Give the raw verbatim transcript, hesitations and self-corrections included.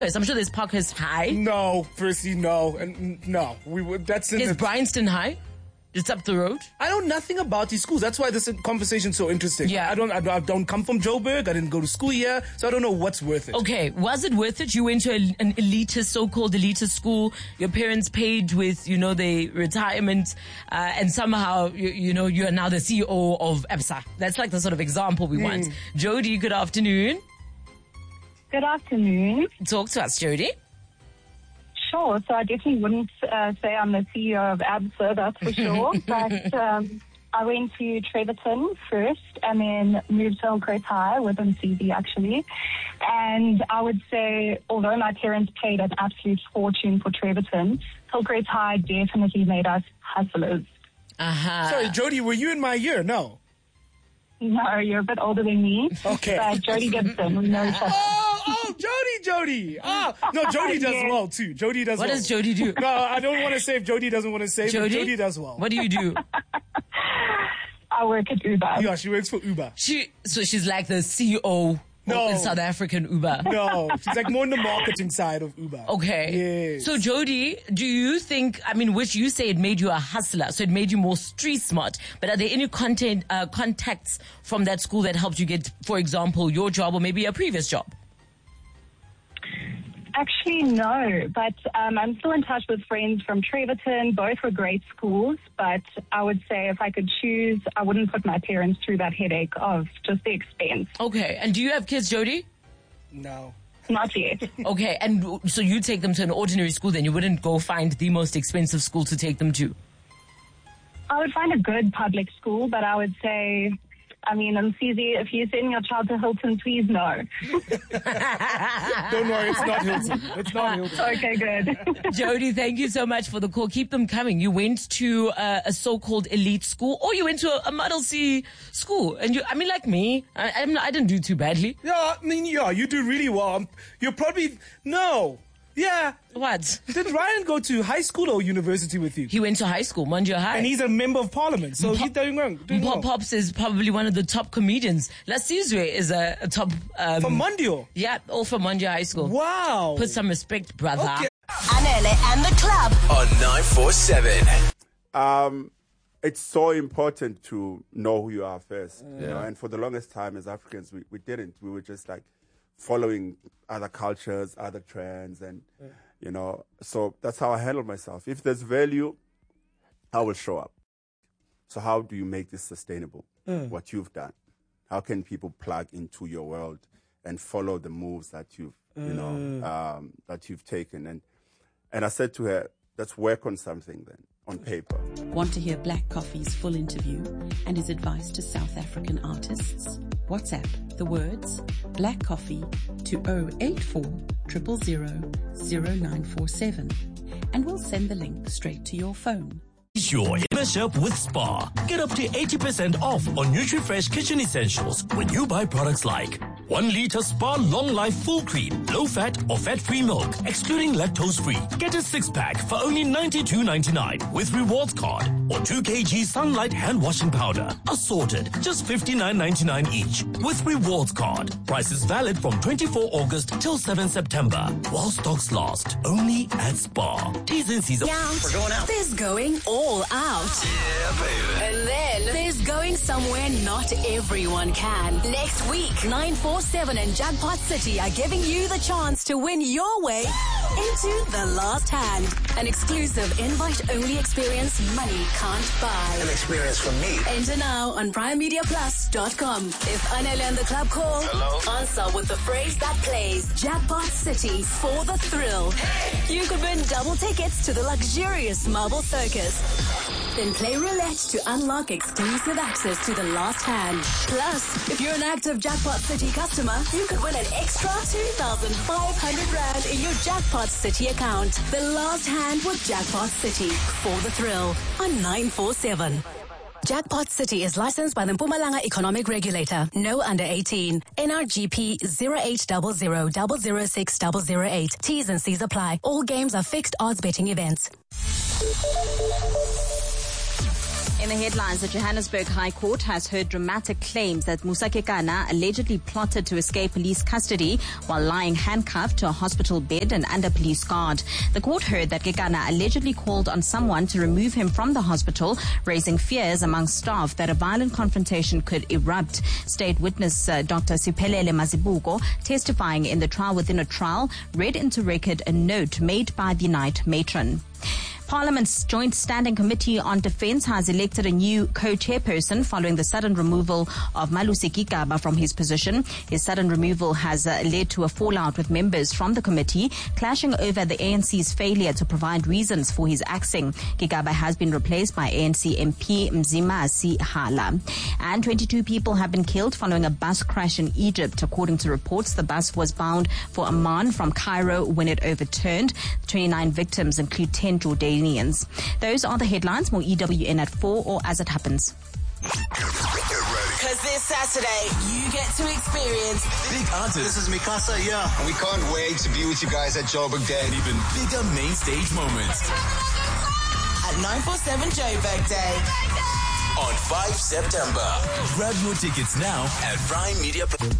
I'm sure there's Parkhurst High. No, firstly, no. And no, we would, that's in There's the, Bryanston High. It's up the road. I know nothing about these schools. That's why this conversation's so interesting. Yeah. I don't, I don't, I don't come from Joburg. I didn't go to school here. So I don't know what's worth it. Okay. Was it worth it? You went to a, an elitist, so-called elitist school. Your parents paid with, you know, the retirement, uh, and somehow, you, you know, you are now the C E O of ABSA. That's like the sort of example we mm. want. Jody, good afternoon. Good afternoon. Talk to us, Jody. Sure. So I definitely wouldn't uh, say I'm the C E O of ABSA, that's for sure. But um, I went to Treverton first and then moved to Hillcrest High with M C V actually. And I would say, although my parents paid an absolute fortune for Treverton, Hillcrest High definitely made us hustlers. Uh-huh. Sorry, Jody, were you in my year? No. No, you're a bit older than me. Okay. But Jody Gibson, we know each other. Oh, oh, Jody, Jody. Oh, no, Jody does Yes. well too. Jody does What well. does Jody do? No, I don't want to say if Jody doesn't want to say, Jody? but Jody does well. What do you do? I work at Uber. Yeah, she works for Uber. She, so she's like the C E O No. of South African Uber. No, she's like more on the marketing side of Uber. Okay. Yes. So Jody, do you think, I mean, which you say it made you a hustler, so it made you more street smart, but are there any content, uh, contacts from that school that helped you get, for example, your job or maybe a previous job? Actually, no, but um, I'm still in touch with friends from Treverton. Both were great schools, but I would say if I could choose, I wouldn't put my parents through that headache of just the expense. Okay. And do you have kids, Jody? No. Not yet. Okay. And so you take them to an ordinary school, then you wouldn't go find the most expensive school to take them to? I would find a good public school, but I would say, I mean, I'm C Z, if you're sending your child to Hilton, please no. Don't worry, it's not Hilton. It's not Hilton. Okay, good. Jody, thank you so much for the call. Keep them coming. You went to uh, a so-called elite school, or you went to a, a Model C school, and you, I mean, like me, I, I'm not, I didn't do too badly. Yeah, I mean, yeah, you do really well. You're probably, no. Yeah. What? Did Ryan go to high school or university with you? He went to high school, Manjia High. And he's a member of parliament, so Pop- he's doing well. Doing Pop well. Pops is probably one of the top comedians. Lasizwe is a, a top... Um, From Mondio? Yeah, all from Manjia High School. Wow. Put some respect, brother. Okay. Anele and the club on nine four seven. Um, it's so important to know who you are first. You know? And for the longest time as Africans, we, we didn't. We were just like following other cultures, other trends, and, yeah. you know, so that's how I handle myself. If there's value, I will show up. So how do you make this sustainable? Mm. What you've done. How can people plug into your world and follow the moves that you've, mm. you know, um, that you've taken? And, and I said to her, let's work on something then, on paper. Want to hear Black Coffee's full interview and his advice to South African artists? WhatsApp the words Black Coffee to zero eight four zero zero zero zero nine four seven and we'll send the link straight to your phone. Your membership with Spar. Get up to eighty percent off on NutriFresh kitchen essentials when you buy products like one liter Spar Long Life Full Cream, low fat or fat-free milk, excluding lactose-free. Get a six-pack for only ninety-two ninety-nine with rewards card, or two kilograms Sunlight hand washing powder, assorted, just fifty-nine ninety-nine each with rewards card. Price is valid from twenty-fourth August till seventh September while stocks last. Only at Spar. T's and C's. We're going out. There's going all out. Yeah, baby. And then there's going somewhere not everyone can. Next week, nine four seven and Jackpot City are giving you the chance to win your way into the last hand. An exclusive invite-only experience money can't buy. An experience from me. Enter now on prime media plus dot com. If Anele and the club call, hello, answer with the phrase that plays Jackpot City for the thrill. Hey. You could win double tickets to the luxurious Marble Circus. Then play roulette to unlock exclusive access to the last hand. Plus, if you're an active Jackpot City customer, you could win an extra two thousand five hundred rand in your Jackpot City account. The last hand with Jackpot City for the thrill on nine four seven. Jackpot City is licensed by the Mpumalanga Economic Regulator. No under eighteen. N R G P zero eight zero zero zero zero six zero zero eight. T's and C's apply. All games are fixed odds betting events. In the headlines, the Johannesburg High Court has heard dramatic claims that Musa Kekana allegedly plotted to escape police custody while lying handcuffed to a hospital bed and under police guard. The court heard that Kekana allegedly called on someone to remove him from the hospital, raising fears among staff that a violent confrontation could erupt. State witness uh, Doctor Siphelele Mazibuko, testifying in the trial within a trial, read into record a note made by the night matron. Parliament's Joint Standing Committee on Defence has elected a new co-chairperson following the sudden removal of Malusi Gigaba from his position. His sudden removal has uh, led to a fallout with members from the committee, clashing over the A N C's failure to provide reasons for his axing. Gigaba has been replaced by A N C M P Mzimasi Hala. And twenty-two people have been killed following a bus crash in Egypt. According to reports, the bus was bound for Amman from Cairo when it overturned. twenty-nine victims include ten Jordanians. Those are the headlines. More E W N at four or as it happens. Because this Saturday, you get to experience Big artists. This is Mikasa, yeah. And we can't wait to be with you guys at Joburg Day. And even bigger main stage moments. At nine forty-seven Joburg Day. On five September. Grab your tickets now at Prime Media.